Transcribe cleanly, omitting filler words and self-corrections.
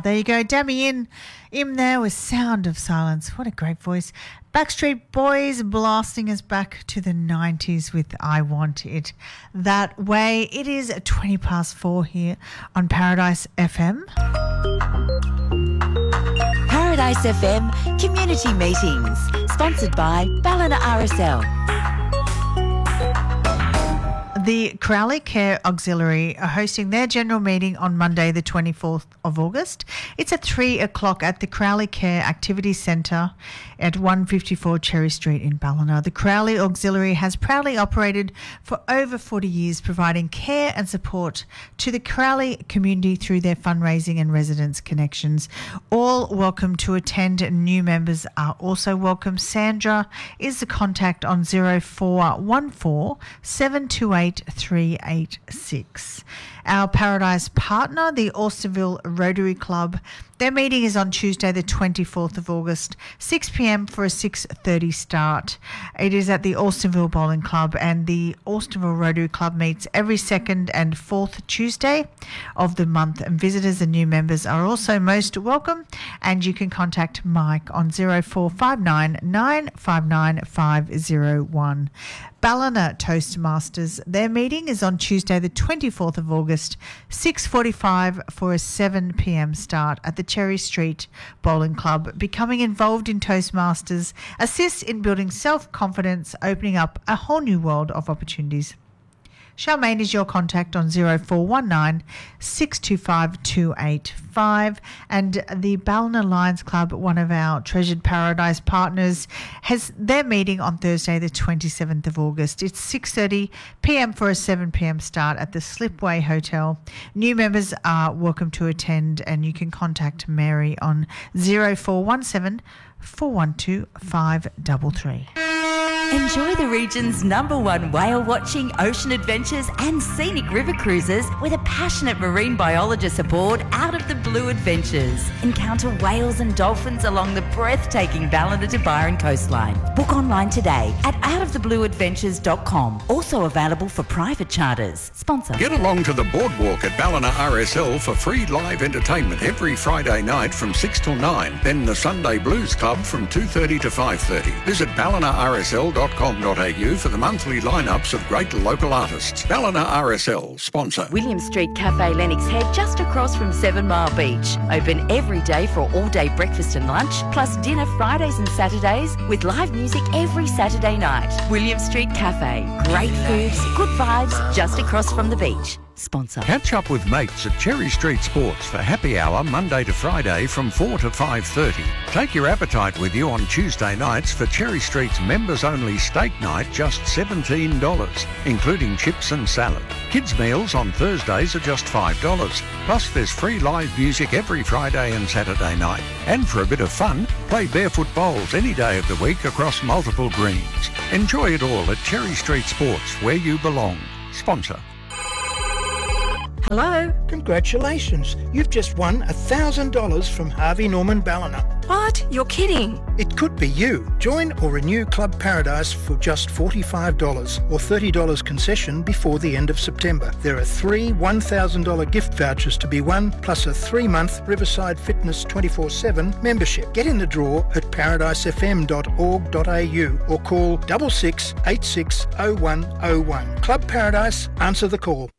There you go. Damien Im there with Sound of Silence. What a great voice. Backstreet Boys blasting us back to the 90s with I Want It That Way. It is 4:20 here on Paradise FM. Paradise FM Community Meetings, sponsored by Ballina RSL. The Crowley Care Auxiliary are hosting their general meeting on Monday, the 24th of August. It's at 3 o'clock at the Crowley Care Activity Centre at 154 Cherry Street in Ballina. The Crowley Auxiliary has proudly operated for over 40 years, providing care and support to the Crowley community through their fundraising and residents connections. All welcome to attend. New members are also welcome. Sandra is the contact on 0414 728 386. Our Paradise partner, the Austenville Rotary Club, their meeting is on Tuesday the 24th of August, 6 p.m. for a 6:30 start. It is at the Austenville Bowling Club, and the Austenville Rotary Club meets every second and fourth Tuesday of the month, and visitors and new members are also most welcome, and you can contact Mike on 0459 959 501. Ballina Toastmasters, their meeting is on Tuesday the 24th of August, 6:45 for a 7 p.m. start at the Cherry Street Bowling Club. Becoming involved in Toastmasters assists in building self-confidence, opening up a whole new world of opportunities. Charmaine is your contact on 0419 625 285, and the Ballina Lions Club, one of our Treasured Paradise partners, has their meeting on Thursday the 27th of August. It's 6:30 p.m. for a 7 p.m. start at the Slipway Hotel. New members are welcome to attend, and you can contact Mary on 0417 412 533. Enjoy the region's #1 whale watching, ocean adventures and scenic river cruises with a passionate marine biologist aboard Out of the Blue Adventures. Encounter whales and dolphins along the breathtaking Ballina to Byron coastline. Book online today at outoftheblueadventures.com. Also available for private charters. Sponsor. Get along to the boardwalk at Ballina RSL for free live entertainment every Friday night from 6 till 9. Then the Sunday Blues Club from 2:30 to 5:30. Visit ballinarsl.com.au for the monthly lineups of great local artists. Ballina RSL sponsor. William Street Cafe Lennox Head, just across from 7 Mile Beach. Open every day for all-day breakfast and lunch, plus dinner Fridays and Saturdays with live music every Saturday night. William Street Cafe. Great foods, good vibes, just across from the beach. Sponsor. Catch up with mates at Cherry Street Sports for happy hour Monday to Friday from 4 to 5:30. Take your appetite with you on Tuesday nights for Cherry Street's members-only steak night, just $17, including chips and salad. Kids' meals on Thursdays are just $5. Plus there's free live music every Friday and Saturday night. And for a bit of fun, play barefoot bowls any day of the week across multiple greens. Enjoy it all at Cherry Street Sports, where you belong. Sponsor. Hello? Congratulations. You've just won $1,000 from Harvey Norman Ballina. What? You're kidding. It could be you. Join or renew Club Paradise for just $45 or $30 concession before the end of September. There are 3 $1,000 gift vouchers to be won, plus a 3-month Riverside Fitness 24/7 membership. Get in the draw at paradisefm.org.au or call 6686 0101. Club Paradise, answer the call.